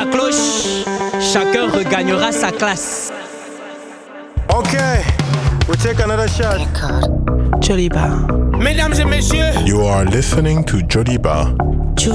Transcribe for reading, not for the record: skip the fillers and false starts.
la cloche, chacun regagnera sa classe. Okay, we'll take another shot. Joliba. Mesdames et messieurs, You are listening to Joliba.